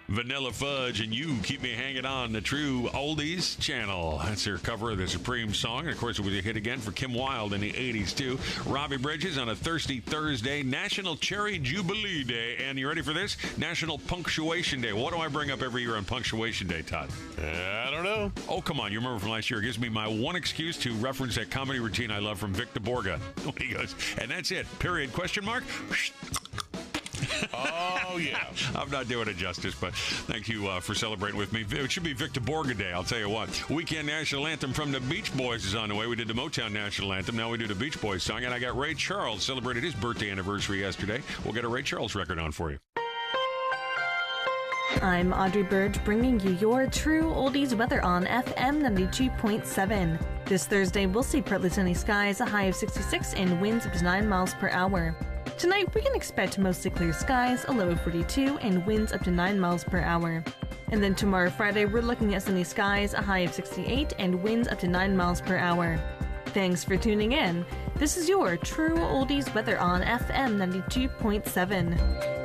Vanilla Fudge, and You Keep Me Hanging On, the True Oldies channel. That's their cover of the Supreme song. And, of course, it was a hit again for Kim Wilde in the 80s, too. Robbie Bridges on a Thirsty Thursday, National Cherry Jubilee Day. And you ready for this? National Punctuation Day. What do I bring up every year on Punctuation Day, Todd? I don't know. Oh, come on. You remember from last year. It gives me my one excuse to reference that comedy routine I love from Victor Borga. When he goes, and that's it. Period. Question mark? Oh, yeah. I'm not doing it justice, but thank you for celebrating with me. It should be Victor Borga Day, I'll tell you what. Weekend National Anthem from the Beach Boys is on the way. We did the Motown National Anthem. Now we do the Beach Boys song. And I got Ray Charles, celebrated his birthday anniversary yesterday. We'll get a Ray Charles record on for you. I'm Audrey Burge, bringing you your True Oldies weather on FM 92.7. This Thursday, we'll see partly sunny skies, a high of 66, and winds up to 9 miles per hour. Tonight, we can expect mostly clear skies, a low of 42, and winds up to 9 miles per hour. And then tomorrow, Friday, we're looking at sunny skies, a high of 68, and winds up to 9 miles per hour. Thanks for tuning in. This is your True Oldies weather on FM 92.7.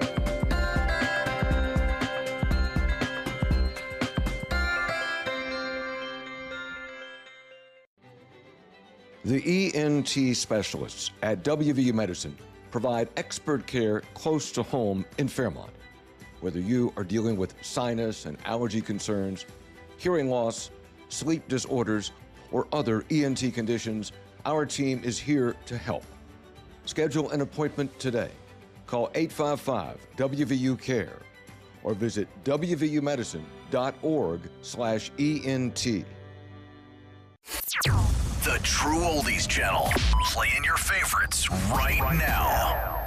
The ENT specialists at WVU Medicine provide expert care close to home in Fairmont. Whether you are dealing with sinus and allergy concerns, hearing loss, sleep disorders, or other ENT conditions, our team is here to help. Schedule an appointment today. Call 855-WVU-CARE or visit wvumedicine.org/ENT. The True Oldies channel. Playing your favorites right now.